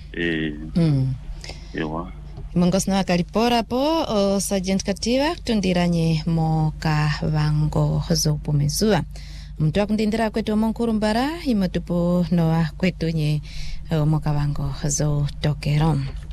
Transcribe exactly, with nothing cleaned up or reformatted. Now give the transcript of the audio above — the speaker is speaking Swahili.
eh Mm. ewa Mongosna kalipora po o Sergeant Kativa tundiranye mo kavango zopumezua. Mtu akundindira kwetu monkuru mbara imatupo noa kwetu nye mo kavango zo tokerom.